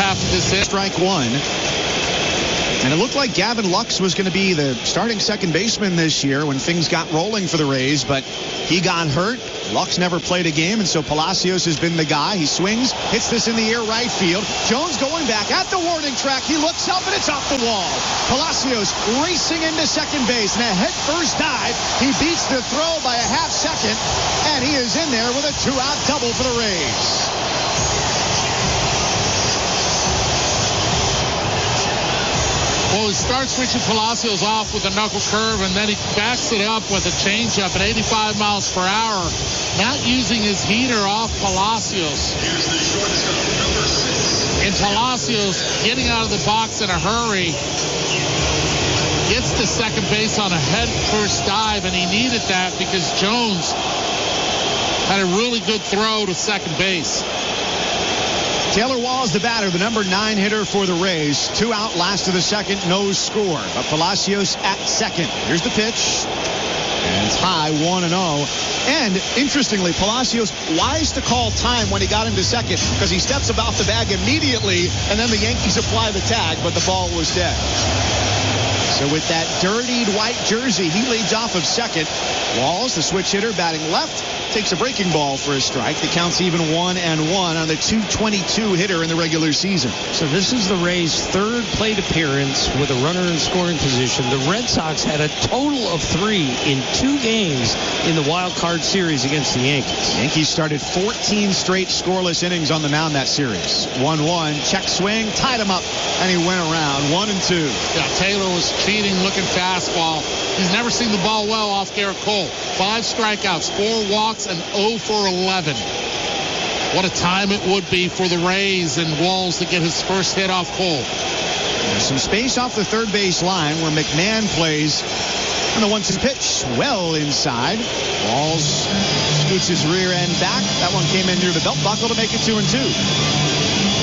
after this hit. Strike one. And it looked like Gavin Lux was going to be the starting second baseman this year when things got rolling for the Rays, but he got hurt. Lux never played a game, and so Palacios has been the guy. He swings, hits this in the air right field. Jones going back at the warning track. He looks up, and it's off the wall. Palacios racing into second base, and a head-first dive. He beats the throw by a half second, and he is in there with a two-out double for the Rays. Well, he starts Richie Palacios off with a knuckle curve, and then he backs it up with a changeup at 85 miles per hour, not using his heater off Palacios. And Palacios getting out of the box in a hurry, gets to second base on a head-first dive, and he needed that because Jones had a really good throw to second base. Taylor Walls, the batter, the number 9 hitter for the Rays. 2 out, last of the second, no score. But Palacios at second. Here's the pitch. And it's high, 1-0. And interestingly, Palacios wise to call time when he got into second because he steps about the bag immediately, and then the Yankees apply the tag, but the ball was dead. So with that dirtied white jersey, he leads off of second. Walls, the switch hitter, batting left, takes a breaking ball for a strike. The count's even 1-1 on the .222 hitter in the regular season. So this is the Rays' third plate appearance with a runner in scoring position. The Red Sox had a total of 3 in 2 games in the wild card series against the Yankees. Yankees started 14 straight scoreless innings on the mound that series. 1-1, check swing, tied him up, and he went around 1-2. Yeah, Taylor was cheating, looking fastball. He's never seen the ball well off Garrett Cole. 5 strikeouts, 4 walks, and 0 for 11. What a time it would be for the Rays and Walls to get his first hit off Cole. There's some space off the third base line where McMahon plays. And the 1-2 pitch well inside. Walls scoots his rear end back. That one came in near the belt buckle to make it 2-2.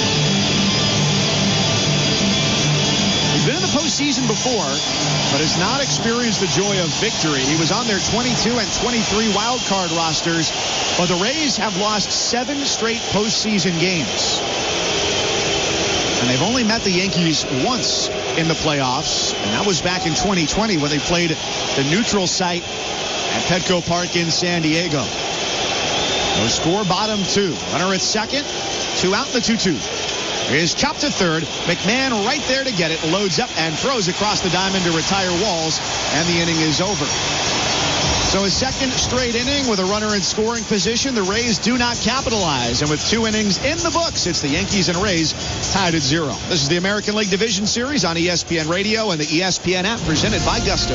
Been in the postseason before, but has not experienced the joy of victory. He was on their 22 and 23 wild card rosters, but the Rays have lost 7 straight postseason games. And they've only met the Yankees once in the playoffs, and that was back in 2020 when they played the neutral site at Petco Park in San Diego. No score, bottom 2. Runner at second, 2 out in the 2-2. Is chopped to third. McMahon right there to get it. Loads up and throws across the diamond to retire Walls. And the inning is over. So a second straight inning with a runner in scoring position. The Rays do not capitalize. And with 2 innings in the books, it's the Yankees and Rays tied at 0. This is the American League Division Series on ESPN Radio and the ESPN app presented by Gusto.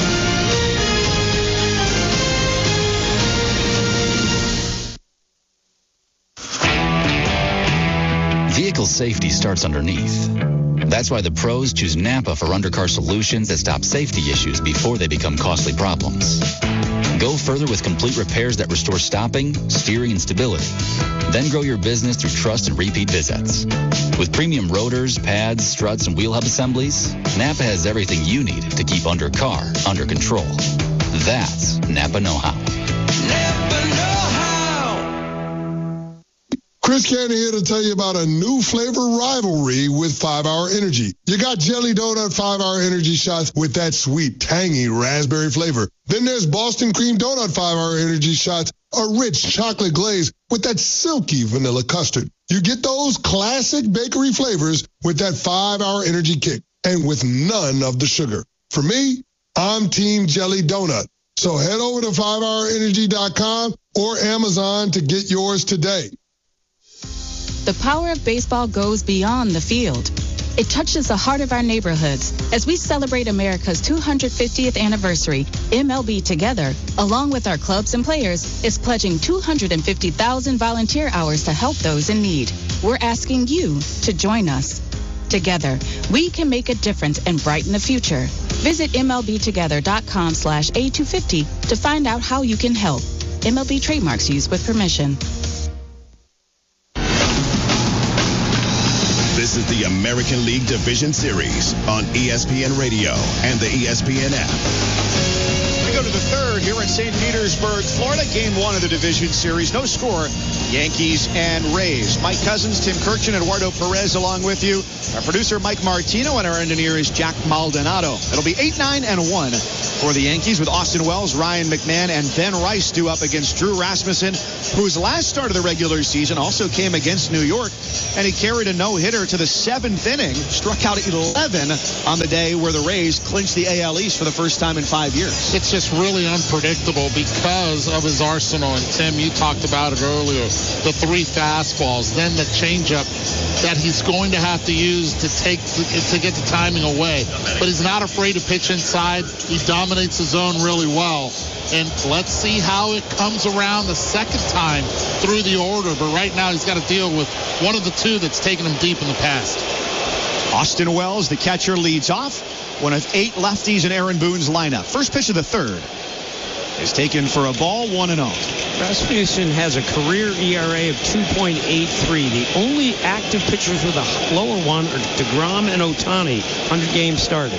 Vehicle safety starts underneath. That's why the pros choose Napa for undercar solutions that stop safety issues before they become costly problems. Go further with complete repairs that restore stopping, steering, and stability. Then grow your business through trust and repeat visits. With premium rotors, pads, struts, and wheel hub assemblies, Napa has everything you need to keep undercar under control. That's Napa know-how. Napa know-how. Chris Candy here to tell you about a new flavor rivalry with 5-Hour Energy. You got Jelly Donut 5-Hour Energy shots with that sweet, tangy raspberry flavor. Then there's Boston Cream Donut 5-Hour Energy shots, a rich chocolate glaze with that silky vanilla custard. You get those classic bakery flavors with that 5-Hour Energy kick and with none of the sugar. For me, I'm Team Jelly Donut. So head over to 5hourenergy.com or Amazon to get yours today. The power of baseball goes beyond the field. It touches the heart of our neighborhoods. As we celebrate America's 250th anniversary, MLB Together, along with our clubs and players, is pledging 250,000 volunteer hours to help those in need. We're asking you to join us. Together, we can make a difference and brighten the future. Visit MLBtogether.com/A250 to find out how you can help. MLB trademarks used with permission. This is the American League Division Series on ESPN Radio and the ESPN app. go to the third here in St. Petersburg, Florida. Game 1 of the division series. No score. Yankees and Rays. Mike Cousins, Tim Kirchin, Eduardo Perez along with you. Our producer Mike Martino and our engineer is Jack Maldonado. It'll be 8-9-1 for the Yankees with Austin Wells, Ryan McMahon, and Ben Rice due up against Drew Rasmussen, whose last start of the regular season also came against New York, and he carried a no-hitter to the 7th inning, struck out 11 on the day where the Rays clinched the AL East for the first time in 5 years. It's just really unpredictable because of his arsenal. And Tim, you talked about it earlier. The 3 fastballs, then the changeup that he's going to have to use to get the timing away. But he's not afraid to pitch inside. He dominates the zone really well. And let's see how it comes around the second time through the order. But right now he's got to deal with one of the 2 that's taken him deep in the past. Austin Wells, the catcher, leads off. One of 8 lefties in Aaron Boone's lineup. First pitch of the third is taken for a ball, 1-0. Rasmussen has a career ERA of 2.83. The only active pitchers with a lower one are DeGrom and Ohtani, 100 games started.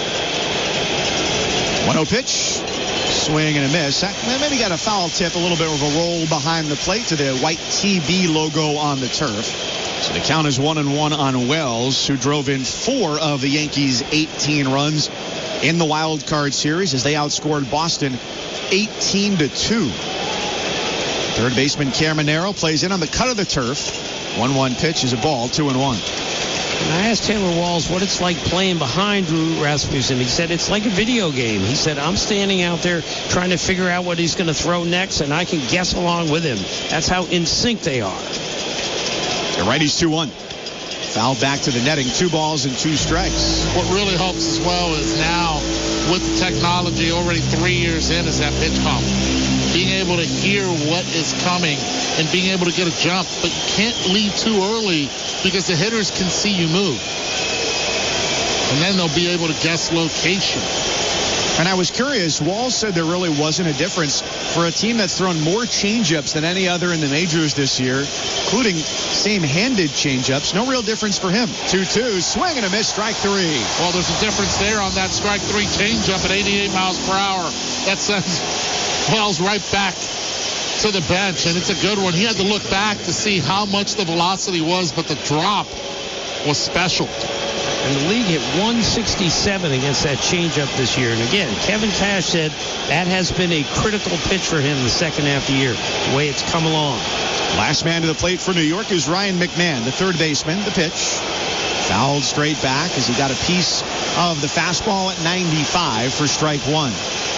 1-0 pitch. Swing and a miss. Maybe got a foul tip, a little bit of a roll behind the plate to the white TB logo on the turf. So the count is 1-1 on Wells, who drove in 4 of the Yankees' 18 runs in the wild card series as they outscored Boston 18-2. Third baseman Caminero plays in on the cut of the turf. 1-1 pitch is a ball, 2-1. And I asked Taylor Walls what it's like playing behind Drew Rasmussen. He said it's like a video game. He said, I'm standing out there trying to figure out what he's going to throw next, and I can guess along with him. That's how in sync they are. The righty's 2-1. Foul back to the netting. 2 balls and 2 strikes. What really helps as well is now with the technology already 3 years in is that pitch comp. Being able to hear what is coming and being able to get a jump. But you can't lead too early because the hitters can see you move. And then they'll be able to guess location. And I was curious, Walls said there really wasn't a difference for a team that's thrown more changeups than any other in the majors this year, including same-handed changeups. No real difference for him. 2-2, swing and a miss, strike 3. Well, there's a difference there on that strike 3 changeup at 88 miles per hour. That sends Wells right back to the bench, and it's a good one. He had to look back to see how much the velocity was, but the drop was special. And the league hit 167 against that changeup this year. And again, Kevin Cash said that has been a critical pitch for him the second half of the year, the way it's come along. Last man to the plate for New York is Ryan McMahon, the third baseman. The pitch fouled straight back as he got a piece of the fastball at 95 for strike 1.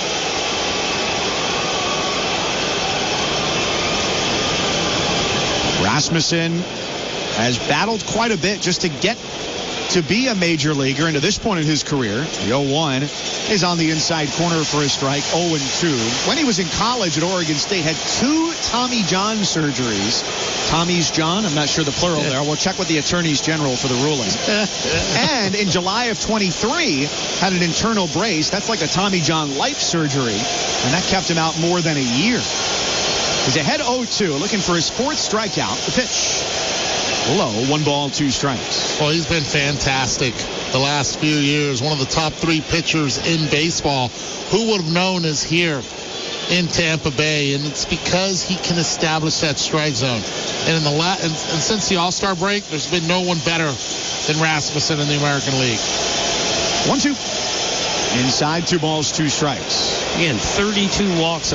Rasmussen has battled quite a bit just to get to be a major leaguer, and to this point in his career, the 0-1 is on the inside corner for a strike, 0-2. When he was in college at Oregon State, had 2 Tommy John surgeries. Tommy's John, I'm not sure the plural there. We'll check with the attorneys general for the ruling. And in July of 23, had an internal brace. That's like a Tommy John life surgery, and that kept him out more than a year. He's ahead 0-2, looking for his 4th strikeout. The pitch. Low, 1 ball, 2 strikes. Well, he's been fantastic the last few years. One of the top 3 pitchers in baseball. Who would have known is here in Tampa Bay? And it's because he can establish that strike zone. And and since the All-Star break, there's been no one better than Rasmussen in the American League. 1-2. Inside, 2 balls, 2 strikes. Again, 32 walks,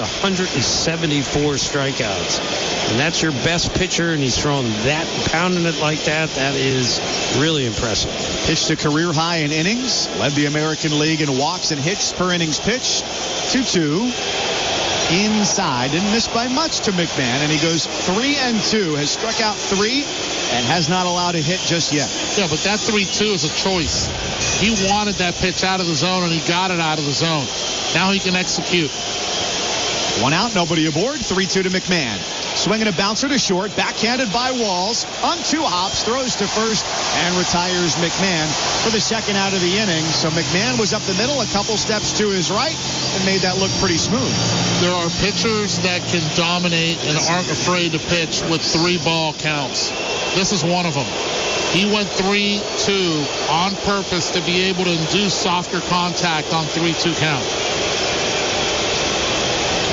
174 strikeouts. And that's your best pitcher, and he's throwing that, pounding it like that. That is really impressive. Pitched a career high in innings. Led the American League in walks and hits per innings pitched. 2-2. Inside. Didn't miss by much to McMahon, and he goes 3-2. Has struck out 3 and has not allowed a hit just yet. Yeah, but that 3-2 is a choice. He wanted that pitch out of the zone, and he got it out of the zone. Now he can execute. 1 out, nobody aboard. 3-2 to McMahon. Swinging a bouncer to short, backhanded by Walls. On 2 hops, throws to first, and retires McMahon for the second out of the inning. So McMahon was up the middle, a couple steps to his right, and made that look pretty smooth. There are pitchers that can dominate and aren't afraid to pitch with 3-ball counts. This is one of them. He went 3-2 on purpose to be able to induce softer contact on 3-2 count.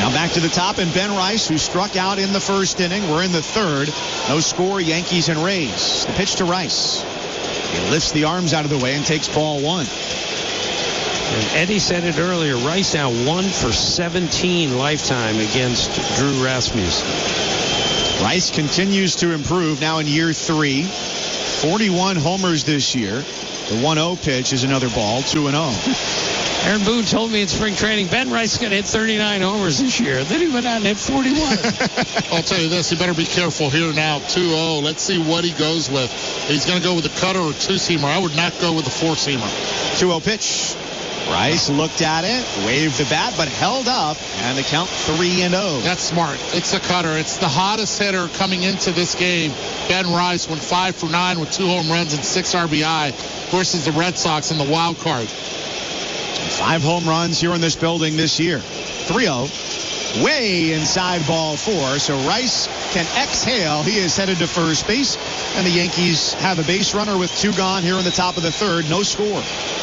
Now back to the top, and Ben Rice, who struck out in the first inning. We're in the third. No score, Yankees and Rays. The pitch to Rice. He lifts the arms out of the way and takes ball one. And Eddie said it earlier. Rice now 1 for 17 lifetime against Drew Rasmussen. Rice continues to improve now in year 3. 41 homers this year. The 1-0 pitch is another ball, 2-0. Aaron Boone told me in spring training, Ben Rice is going to hit 39 homers this year. Then he went out and hit 41. I'll tell you this, he better be careful here now. 2-0. Let's see what he goes with. He's going to go with a cutter or two-seamer. I would not go with a four-seamer. 2-0 pitch. Rice looked at it, waved the bat, but held up, and the count 3-0. That's smart. It's a cutter. It's the hottest hitter coming into this game. Ben Rice went 5 for 9 with 2 home runs and 6 RBI versus the Red Sox in the wild card. 5 home runs here in this building this year. 3-0. Way inside ball 4, so Rice can exhale. He is headed to first base, and the Yankees have a base runner with 2 gone here in the top of the third. No score.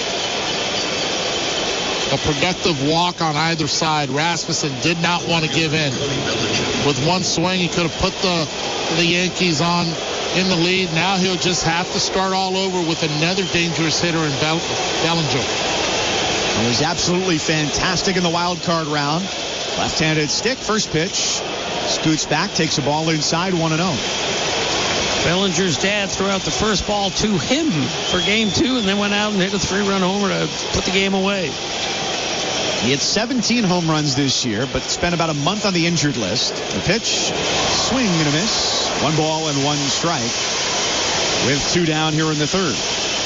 A productive walk on either side. Rasmussen did not want to give in. With one swing, he could have put the Yankees on in the lead. Now he'll just have to start all over with another dangerous hitter in Bellinger. He was absolutely fantastic in the wild card round. Left-handed stick, first pitch. Scoots back, takes a ball inside, 1-0. Bellinger's dad threw out the first ball to him for game 2 and then went out and hit a 3-run homer to put the game away. He had 17 home runs this year, but spent about a month on the injured list. The pitch, swing and a miss. 1 ball and 1 strike with 2 down here in the third.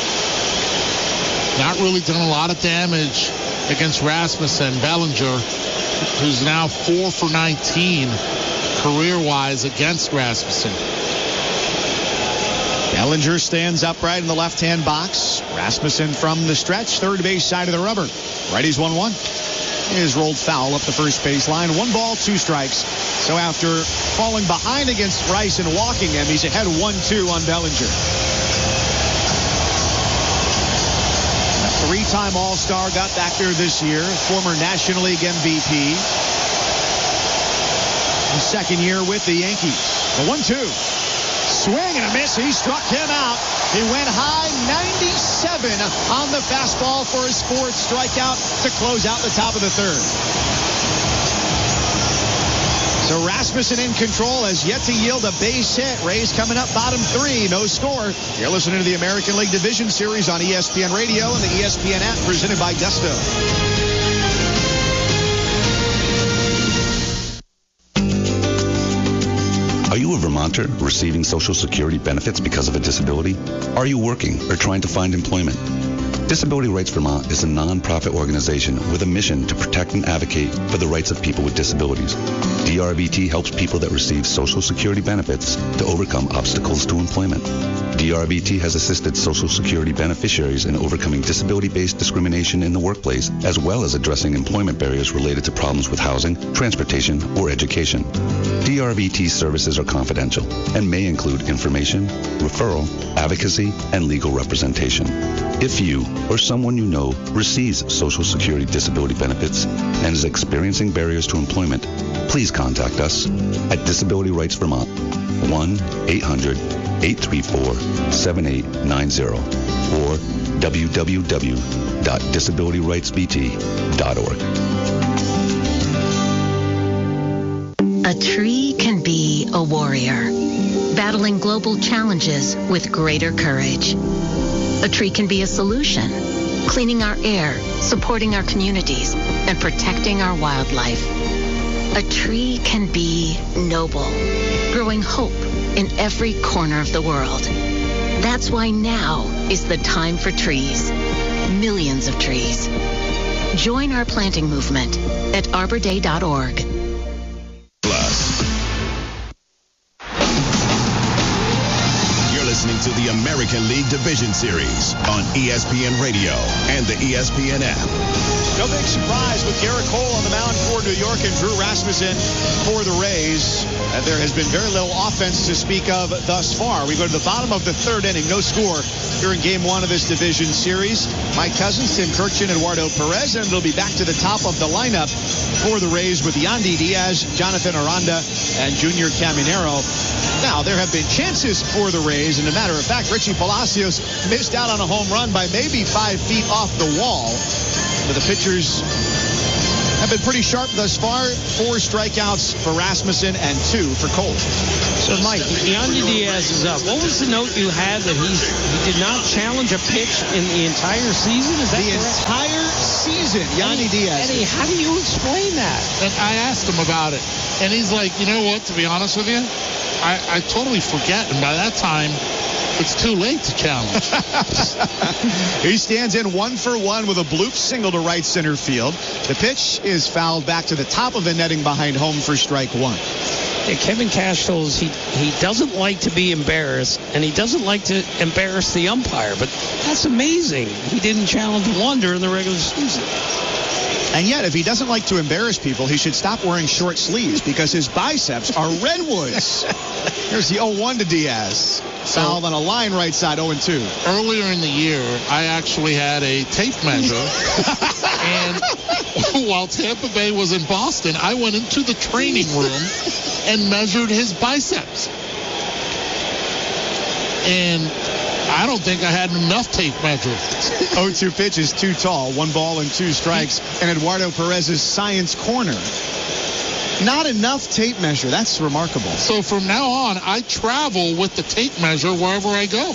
Not really done a lot of damage against Rasmussen. Bellinger, who's now 4 for 19 career-wise against Rasmussen. Bellinger stands upright in the left-hand box. Rasmussen from the stretch, third base side of the rubber. Righty's 1-1. He is rolled foul up the first base line. 1 ball, 2 strikes. So after falling behind against Rice and walking him, he's ahead 1-2 on Bellinger. A 3-time All-Star got back there this year. Former National League MVP. His second year with the Yankees. The 1-2. Swing and a miss. He struck him out. He went high, 97 on the fastball for his 4th strikeout to close out the top of the third. So Rasmussen in control, has yet to yield a base hit. Rays coming up bottom 3, no score. You're listening to the American League Division Series on ESPN Radio and the ESPN app presented by Gusto. Are you a Vermonter receiving Social Security benefits because of a disability? Are you working or trying to find employment? Disability Rights Vermont is a non-profit organization with a mission to protect and advocate for the rights of people with disabilities. DRVT helps people that receive Social Security benefits to overcome obstacles to employment. DRVT has assisted Social Security beneficiaries in overcoming disability-based discrimination in the workplace, as well as addressing employment barriers related to problems with housing, transportation, or education. DRVT services are confidential and may include information, referral, advocacy, and legal representation. If you or someone you know receives Social Security disability benefits and is experiencing barriers to employment, please contact us at Disability Rights Vermont, 1-800-834-7890 or www.disabilityrightsvt.org. A tree can be a warrior, battling global challenges with greater courage. A tree can be a solution, cleaning our air, supporting our communities, and protecting our wildlife. A tree can be noble, growing hope in every corner of the world. That's why now is the time for trees. Millions of trees. Join our planting movement at arborday.org. listening to the American League Division Series on ESPN Radio and the ESPN app. No big surprise with Garrett Cole on the mound for New York and Drew Rasmussen for the Rays. There has been very little offense to speak of thus far. We go to the bottom of the third inning. No score here in Game 1 of this division series. Mike Cousins, Tim Kirkjian, Eduardo Perez, and it'll be back to the top of the lineup for the Rays with Yandy Diaz, Jonathan Aranda, and Junior Caminero. Now, there have been chances for the Rays, and as a matter of fact, Richie Palacios missed out on a home run by maybe 5 feet off the wall. But the pitchers have been pretty sharp thus far. 4 strikeouts for Rasmussen and 2 for Cole. So, Mike, Yandy Diaz is up. What was the note you had that he did not challenge a pitch in the entire season? Is that the correct? Entire season, Yandy Diaz. Eddie, how do you explain that? And I asked him about it, and he's like, you know what, to be honest with you, I totally forget, and by that time, it's too late to challenge. He stands in 1-for-1 with a bloop single to right center field. The pitch is fouled back to the top of the netting behind home for strike 1. Yeah, Kevin Cash told us he doesn't like to be embarrassed, and he doesn't like to embarrass the umpire. But that's amazing. He didn't challenge one during the regular season. And yet, if he doesn't like to embarrass people, he should stop wearing short sleeves because his biceps are redwoods. Here's the 0-1 to Diaz. Fouled on a line right side, 0-2. Earlier in the year, I actually had a tape measure. And while Tampa Bay was in Boston, I went into the training room and measured his biceps. And I don't think I had enough tape measure. 0-2 pitch is too tall. 1 ball and 2 strikes. And Eduardo Perez's science corner. Not enough tape measure. That's remarkable. So from now on, I travel with the tape measure wherever I go.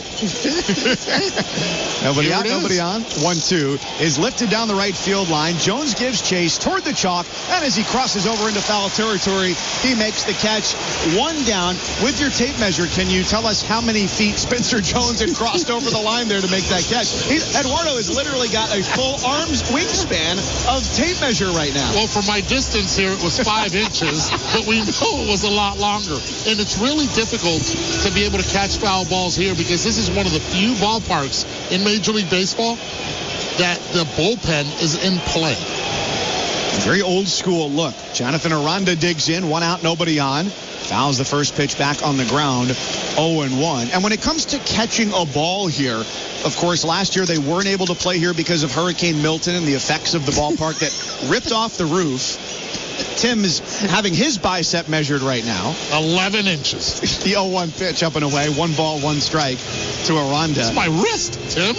Nobody on. 1-2 is lifted down the right field line. Jones gives chase toward the chalk, and as he crosses over into foul territory, he makes the catch. 1 down. With your tape measure, can you tell us how many feet Spencer Jones had crossed over the line there to make that catch? Eduardo has literally got a full arm's wingspan of tape measure right now. Well, for my distance here, it was 5 inches. But we know it was a lot longer. And it's really difficult to be able to catch foul balls here because this is one of the few ballparks in Major League Baseball that the bullpen is in play. Very old school look. Jonathan Aranda digs in, 1 out, nobody on. Fouls the first pitch back on the ground, 0-1. And when it comes to catching a ball here, of course, last year they weren't able to play here because of Hurricane Milton and the effects of the ballpark that ripped off the roof. Tim is having his bicep measured right now. 11 inches. The 0-1 pitch up and away. 1 ball, 1 strike to Aranda. It's my wrist, Tim.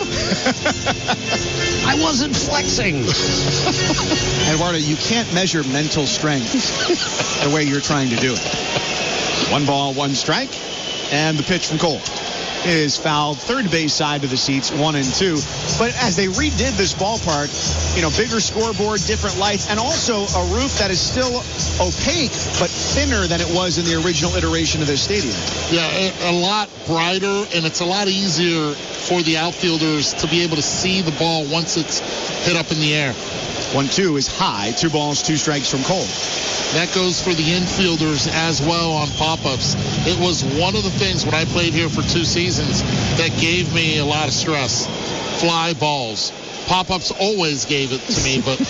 I wasn't flexing. Eduardo, you can't measure mental strength the way you're trying to do it. 1 ball, 1 strike. And the pitch from Cole is fouled third base side of the seats, 1-2. But as they redid this ballpark, bigger scoreboard, different lights, and also a roof that is still opaque but thinner than it was in the original iteration of this stadium. Yeah, a lot brighter, and it's a lot easier for the outfielders to be able to see the ball once it's hit up in the air. 1-2 is high. 2 balls, 2 strikes from Cole. That goes for the infielders as well on pop-ups. It was one of the things when I played here for 2 seasons that gave me a lot of stress. Fly balls. Pop-ups always gave it to me, but...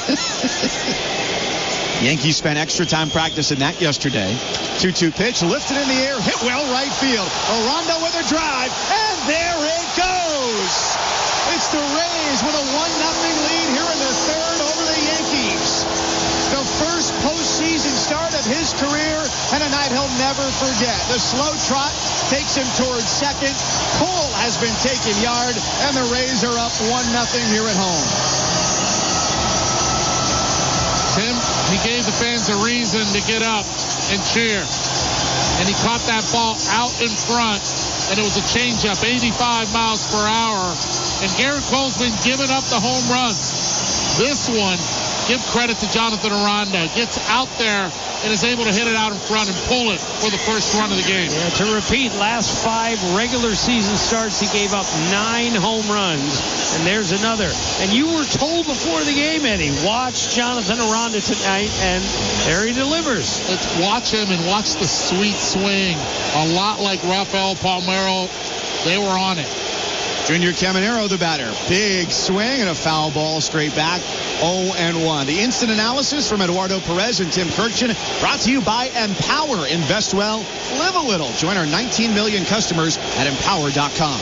Yankees spent extra time practicing that yesterday. 2-2 pitch, lifted in the air, hit well right field. Aranda with a drive, and there it goes. It's the Rays with a 1-0 lead here in the third over the Yankees. The first postseason start of his career, and a night he'll never forget. The slow trot takes him towards second. Cole has been taking yard, and the Rays are up 1-0 here at home. Tim, he gave the fans a reason to get up and cheer. And he caught that ball out in front, and it was a changeup, 85 miles per hour. And Garrett Cole's been giving up the home runs. This one, give credit to Jonathan Aranda. Gets out there and is able to hit it out in front and pull it for the first run of the game. Yeah, to repeat, last 5 regular season starts, he gave up 9 home runs. And there's another. And you were told before the game, Eddie, watch Jonathan Aranda tonight, and there he delivers. Let's watch him and watch the sweet swing. A lot like Rafael Palmeiro They were on it. Junior Caminero, the batter. Big swing and a foul ball straight back. 0-1. The instant analysis from Eduardo Perez and Tim Kirkchin, brought to you by Empower. Invest well, live a little. Join our 19 million customers at empower.com.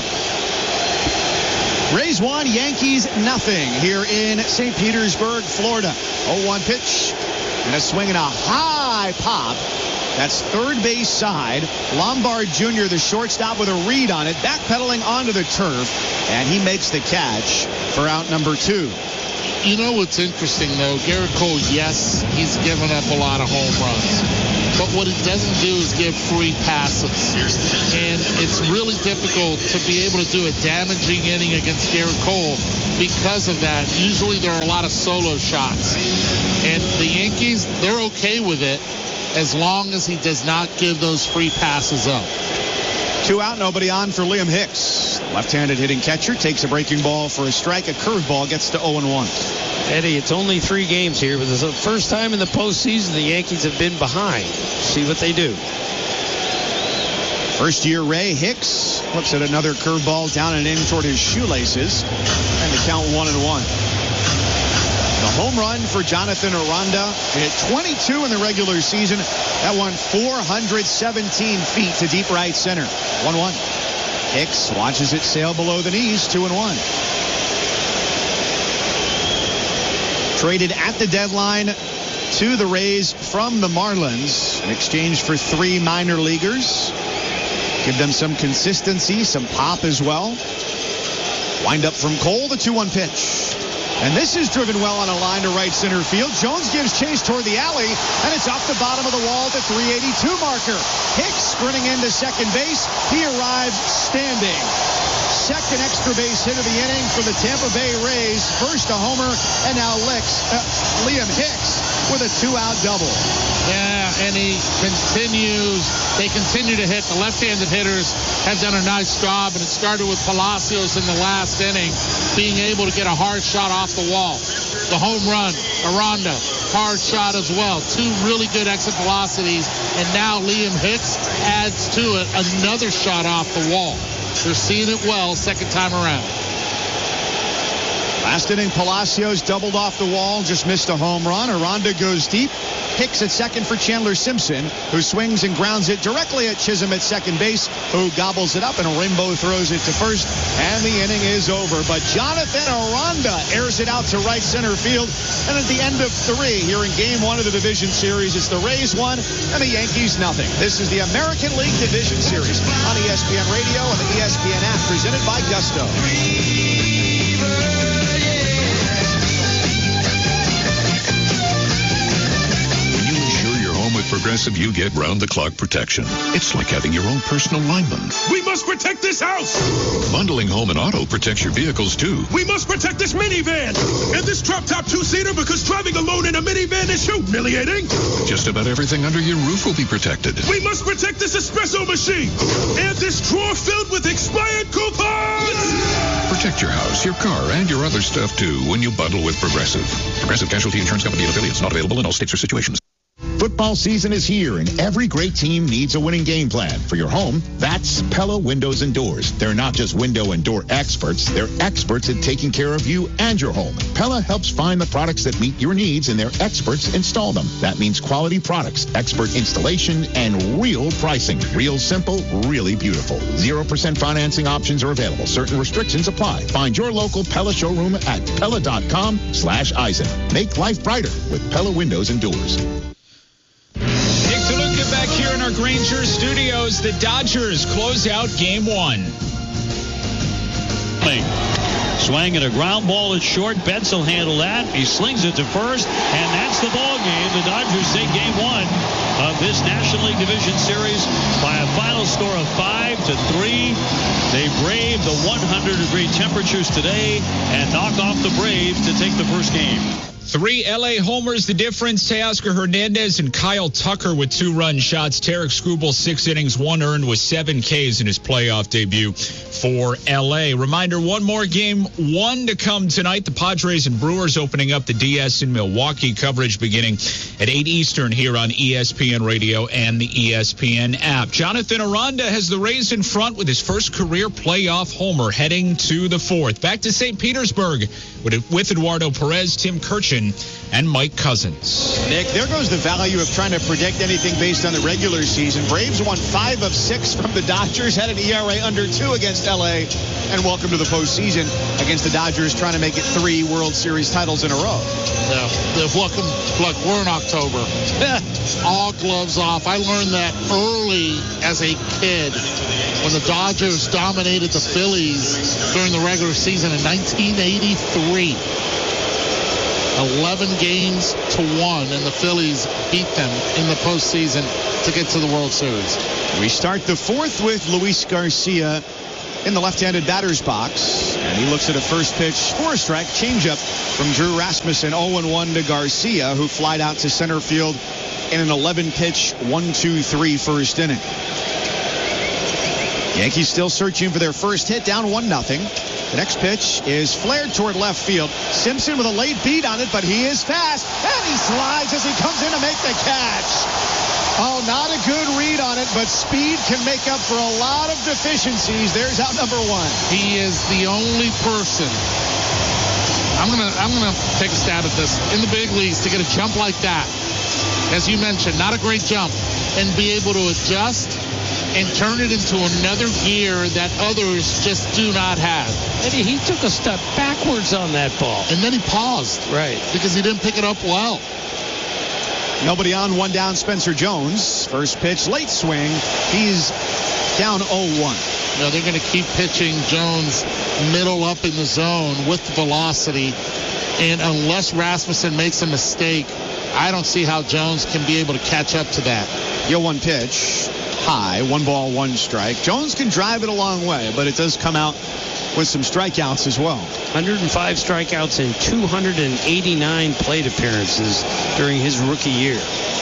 Rays 1, Yankees nothing here in St. Petersburg, Florida. 0-1 pitch and a swing and a high pop. That's third base side. Lombard Jr., the shortstop, with a read on it, backpedaling onto the turf, and he makes the catch for out number 2. You know what's interesting, though? Garrett Cole, yes, he's given up a lot of home runs. But what he doesn't do is give free passes. And it's really difficult to be able to do a damaging inning against Garrett Cole because of that. Usually there are a lot of solo shots. And the Yankees, they're okay with it as long as he does not give those free passes up. 2 out, nobody on for Liam Hicks. Left-handed hitting catcher takes a breaking ball for a strike. A curveball gets to 0-1. Eddie, it's only 3 games here, but it's the first time in the postseason the Yankees have been behind. See what they do. First-year Ray Hicks looks at another curveball down and in toward his shoelaces, and the count 1-1. The home run for Jonathan Aranda. He hit 22 in the regular season. That one 417 feet to deep right center. 1-1. Hicks watches it sail below the knees. 2-1. Traded at the deadline to the Rays from the Marlins in exchange for 3 minor leaguers. Give them some consistency, some pop as well. Wind up from Cole, the 2-1 pitch. And this is driven well on a line to right center field. Jones gives chase toward the alley, and it's off the bottom of the wall at the 382 marker. Hicks sprinting into second base. He arrives standing. Second extra base hit of the inning for the Tampa Bay Rays. First a homer, and now Liam Hicks with a 2-out double. Yeah, and they continue to hit. The left-handed hitters have done a nice job, and it started with Palacios in the last inning, being able to get a hard shot off the wall. The home run, Aranda, hard shot as well. 2 really good exit velocities, and now Liam Hicks adds to it another shot off the wall. They're seeing it well second time around. Last inning, Palacios doubled off the wall, just missed a home run. Aranda goes deep. Hicks at second for Chandler Simpson, who swings and grounds it directly at Chisholm at second base, who gobbles it up, and Rimbo throws it to first, and the inning is over. But Jonathan Aranda airs it out to right center field, and at the end of 3 here in Game 1 of the Division Series, it's the Rays 1 and the Yankees nothing. This is the American League Division Series on ESPN Radio and the ESPN app, presented by Gusto. Progressive, you get round-the-clock protection. It's like having your own personal lineman. We must protect this house! Bundling home and auto protects your vehicles, too. We must protect this minivan! And this drop-top 2-seater, because driving alone in a minivan is humiliating! Just about everything under your roof will be protected. We must protect this espresso machine! And this drawer filled with expired coupons! Protect your house, your car, and your other stuff, too, when you bundle with Progressive. Progressive Casualty Insurance Company and affiliates. Not available in all states or situations. Football season is here, and every great team needs a winning game plan. For your home, that's Pella Windows and Doors. They're not just window and door experts. They're experts at taking care of you and your home. Pella helps find the products that meet your needs, and their experts install them. That means quality products, expert installation, and real pricing. Real simple, really beautiful. 0% financing options are available. Certain restrictions apply. Find your local Pella showroom at Pella.com/Eisen. Make life brighter with Pella Windows and Doors. Take a look back here in our Granger studios. The Dodgers close out Game 1. Swing and a ground ball at short. Betts will handle that. He slings it to first, and that's the ball game. The Dodgers take Game 1 of this National League Division Series by a final score of 5-3. They braved the 100-degree temperatures today and knock off the Braves to take the first game. 3 L.A. homers, the difference. Teoscar Hernandez and Kyle Tucker with 2-run shots. Tarek Skubal, 6 innings, 1 earned with 7 Ks in his playoff debut for L.A. Reminder, one more game, 1 to come tonight. The Padres and Brewers opening up the DS in Milwaukee. Coverage beginning at 8 Eastern here on ESPN Radio and the ESPN app. Jonathan Aranda has the Rays in front with his first career playoff homer heading to the 4th. Back to St. Petersburg with Eduardo Perez, Tim Kirchin, and Mike Cousins. Nick, there goes the value of trying to predict anything based on the regular season. Braves won 5 of 6 from the Dodgers, had an ERA under 2 against L.A., and welcome to the postseason against the Dodgers, trying to make it 3 World Series titles in a row. Yeah, welcome. Look, we're in October. All gloves off. I learned that early as a kid when the Dodgers dominated the Phillies during the regular season in 1983. 11 games to 1, and the Phillies beat them in the postseason to get to the World Series. We start the 4th with Luis Garcia in the left-handed batter's box, and he looks at a first pitch for a strike changeup from Drew Rasmussen. 0-1 to Garcia, who flied out to center field in an 11-pitch 1-2-3 first inning. Yankees still searching for their first hit, down 1-0. The next pitch is flared toward left field. Simpson with a late beat on it, but he is fast, and he slides as he comes in to make the catch. Oh, not a good read on it, but speed can make up for a lot of deficiencies. There's out number 1. He is the only person. I'm gonna take a stab at this in the big leagues to get a jump like that. As you mentioned, not a great jump, and be able to adjust and turn it into another gear that others just do not have. And he took a step backwards on that ball. And then he paused. Right. Because he didn't pick it up well. Nobody on, 1 down, Spencer Jones. First pitch, late swing. He's down 0-1. Now they're going to keep pitching Jones middle up in the zone with velocity. And unless Rasmussen makes a mistake, I don't see how Jones can be able to catch up to that. 0-1 pitch. High, 1 ball, 1 strike. Jones can drive it a long way, but it does come out with some strikeouts as well. 105 strikeouts in 289 plate appearances during his rookie year.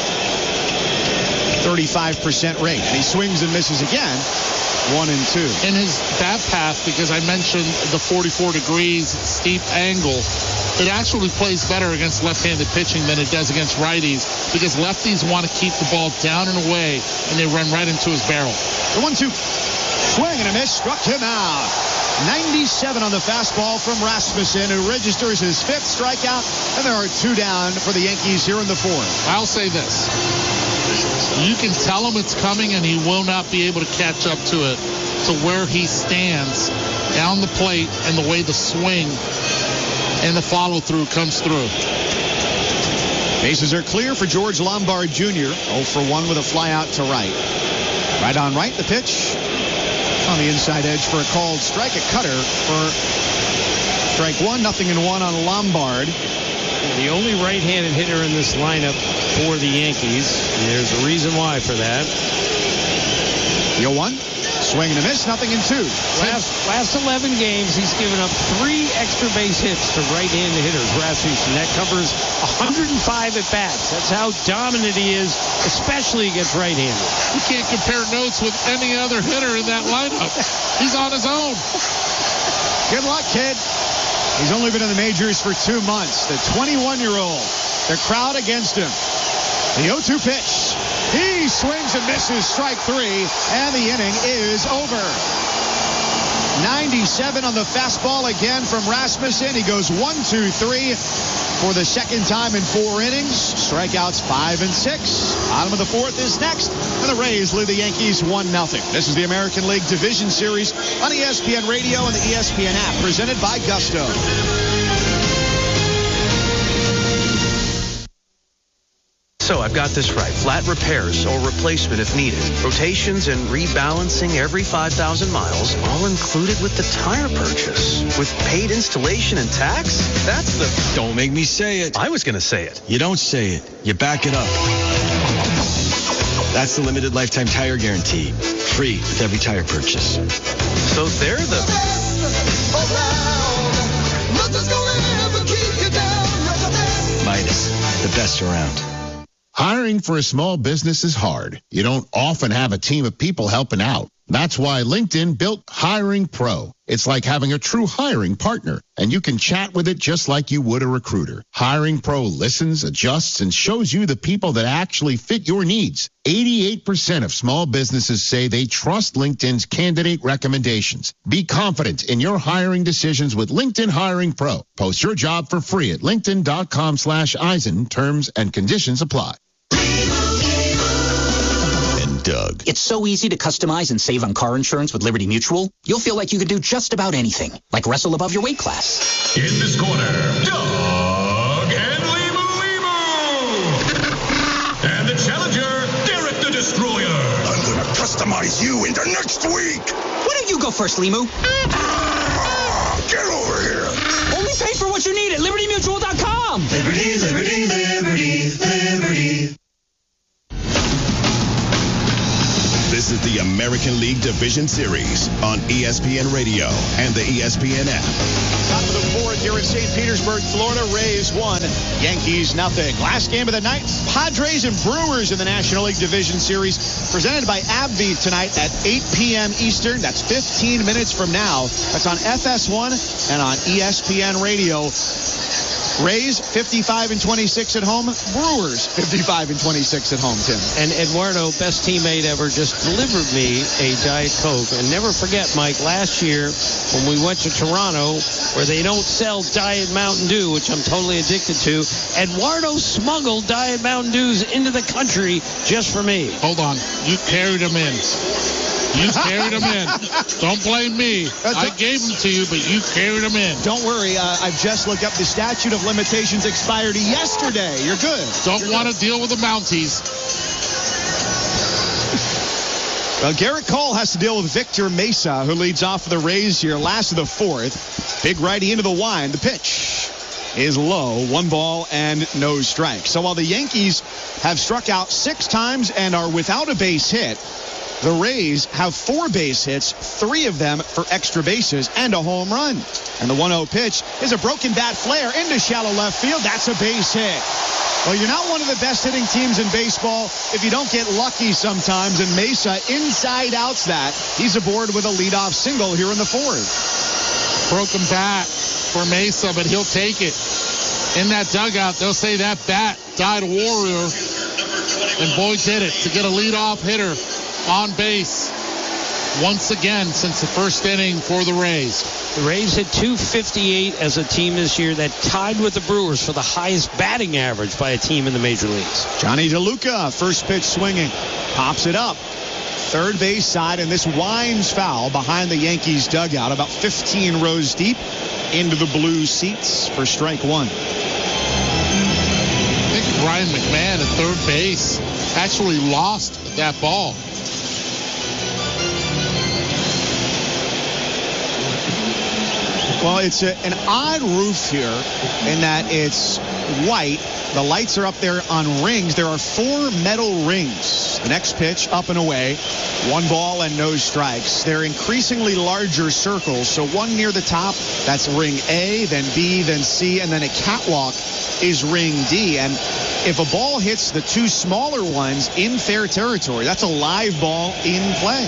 35% rate, and he swings and misses again. 1-2. In his bat path, because I mentioned the 44 degrees steep angle, it actually plays better against left-handed pitching than it does against righties, because lefties want to keep the ball down and away, and they run right into his barrel. The 1-2. Swing and a miss. Struck him out. 97 on the fastball from Rasmussen, who registers his 5th strikeout, and there are 2 down for the Yankees here in the 4th. I'll say this. You can tell him it's coming, and he will not be able to catch up to it, to where he stands down the plate and the way the swing and the follow-through comes through. Bases are clear for George Lombard Jr. 0-for-1 with a fly out to right. Right on right, the pitch on the inside edge for a called strike. A cutter for strike 1. 0-1 on Lombard. The only right-handed hitter in this lineup for the Yankees. And there's a reason why for that. 0-1. Swing and a miss, 0-2. Last 11 games, he's given up 3 extra base hits to right-handed hitters. Rasmussen, that covers 105 at-bats. That's how dominant he is, especially against right-handers. You can't compare notes with any other hitter in that lineup. He's on his own. Good luck, kid. He's only been in the majors for 2 months. The 21-year-old. The crowd against him. The 0-2 pitch. He swings and misses, strike 3, and the inning is over. 97 on the fastball again from Rasmussen. He goes 1-2-3 for the second time in 4 innings. Strikeouts 5 and 6. Bottom of the 4th is next, and the Rays lead the Yankees 1-0. This is the American League Division Series on ESPN Radio and the ESPN app, presented by Gusto. So I've got this right. Flat repairs or replacement if needed. Rotations and rebalancing every 5,000 miles, all included with the tire purchase. With paid installation and tax? That's the... Don't make me say it. I was going to say it. You don't say it. You back it up. That's the limited lifetime tire guarantee. Free with every tire purchase. So they're the... best around. Hiring for a small business is hard. You don't often have a team of people helping out. That's why LinkedIn built Hiring Pro. It's like having a true hiring partner, and you can chat with it just like you would a recruiter. Hiring Pro listens, adjusts, and shows you the people that actually fit your needs. 88% of small businesses say they trust LinkedIn's candidate recommendations. Be confident in your hiring decisions with LinkedIn Hiring Pro. Post your job for free at linkedin.com/Eisen. Terms and conditions apply. Doug. It's so easy to customize and save on car insurance with Liberty Mutual. You'll feel like you could do just about anything, like wrestle above your weight class. In this corner, Doug and Limu. And the challenger, Derek the Destroyer. I'm going to customize you into next week. Why don't you go first, Limu? Get over here. Only pay for what you need at LibertyMutual.com. Liberty, liberty, liberty, liberty. This is the American League Division Series on ESPN Radio and the ESPN app. Top of the fourth here in St. Petersburg, Florida. Rays 1, Yankees nothing. Last game of the night, Padres and Brewers in the National League Division Series, presented by AbbVie tonight at 8 p.m. Eastern. That's 15 minutes from now. That's on FS1 and on ESPN Radio. Rays 55-26 at home. Brewers 55-26 at home, Tim. And Eduardo, best teammate ever, just delivered me a Diet Coke. And never forget, Mike, last year when we went to Toronto, where they don't sell Diet Mountain Dew, which I'm totally addicted to, Eduardo smuggled Diet Mountain Dews into the country just for me. Hold on. You carried them in. You carried them in. Don't blame me. I gave them to you, but you carried them in. Don't worry. I've just looked up the statute of limitations expired yesterday. You're good. Don't want to deal with the Mounties. Well, Garrett Cole has to deal with Victor Mesa, who leads off for the Rays here. Last of the fourth. Big righty into the wind. The pitch is low. 1 ball and no strikes. So while the Yankees have struck out 6 times and are without a base hit, the Rays have 4 base hits, 3 of them for extra bases and a home run. And the 1-0 pitch is a broken bat flare into shallow left field. That's a base hit. Well, you're not one of the best hitting teams in baseball if you don't get lucky sometimes. And Mesa inside outs that. He's aboard with a leadoff single here in the 4th. Broken bat for Mesa, but he'll take it. In that dugout, they'll say that bat died a warrior. And boy, did it to get a leadoff hitter on base once again since the first inning for the Rays. The Rays hit .258 as a team this year. That tied with the Brewers for the highest batting average by a team in the major leagues. Johnny DeLuca, first pitch swinging, pops it up. Third base side, and this winds foul behind the Yankees dugout, about 15 rows deep into the blue seats for strike 1. I think Brian McMahon at third base actually lost that ball. Well, it's an odd roof here in that it's white. The lights are up there on rings. There are 4 metal rings. The next pitch up and away. 1 ball and no strikes. They're increasingly larger circles. So one near the top, that's ring A, then B, then C, and then a catwalk is ring D. And if a ball hits the 2 smaller ones in fair territory, that's a live ball in play.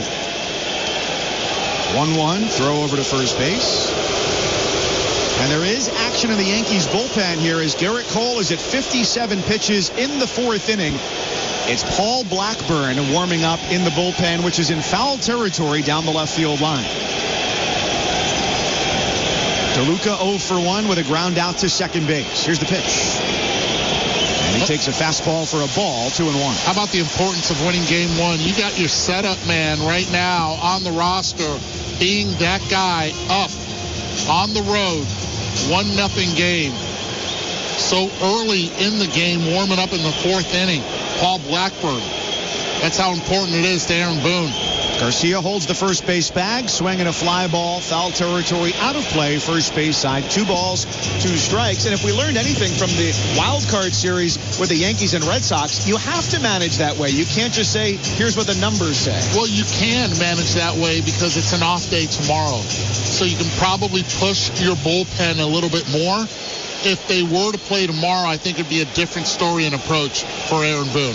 1-1, throw over to first base. And there is action in the Yankees bullpen here as Garrett Cole is at 57 pitches in the 4th inning. It's Paul Blackburn warming up in the bullpen, which is in foul territory down the left field line. DeLuca 0 for 1 with a ground out to second base. Here's the pitch. And he takes a fastball for a ball, 2-1. How about the importance of winning game 1? You got your setup man right now on the roster being that guy up on the road. 1-0 game. So early in the game, warming up in the 4th inning. Paul Blackburn. That's how important it is to Aaron Boone. Garcia holds the first base bag, swinging a fly ball, foul territory, out of play, first base side, 2 balls, 2 strikes. And if we learned anything from the wild card series with the Yankees and Red Sox, you have to manage that way. You can't just say, here's what the numbers say. Well, you can manage that way because it's an off day tomorrow. So you can probably push your bullpen a little bit more. if they were to play tomorrow, I think it would be a different story and approach for Aaron Boone.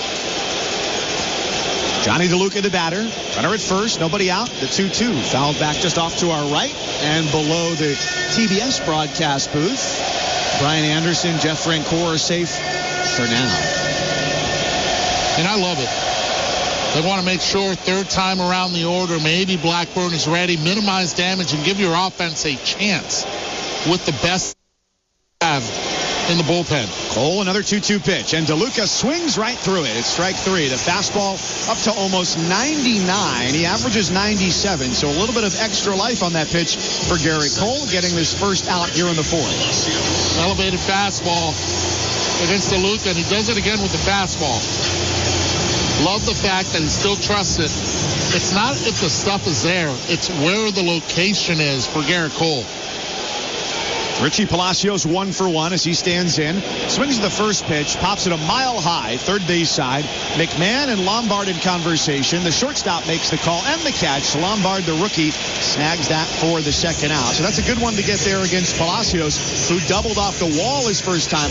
Johnny DeLuca, the batter. Runner at first, nobody out. The 2-2 fouled back just off to our right and below the TBS broadcast booth. Brian Anderson, Jeff Francoeur are safe for now. And I love it. They want to make sure third time around the order, maybe Blackburn is ready, minimize damage, and give your offense a chance with the best have in the bullpen. Cole, another 2-2 pitch, and DeLuca swings right through it. It's strike three. The fastball up to almost 99. He averages 97, so a little bit of extra life on that pitch for Garrett Cole, getting this first out here in the fourth. Elevated fastball against DeLuca, and he does it again with the fastball. Love the fact that he still trusts it. It's not if the stuff is there, it's where the location is for Garrett Cole. Richie Palacios 1 for 1 as he stands in. Swings the first pitch, pops it a mile high, third base side. McMahon and Lombard in conversation. The shortstop makes the call and the catch. Lombard, the rookie, snags that for the second out. So that's a good one to get there against Palacios, who doubled off the wall his first time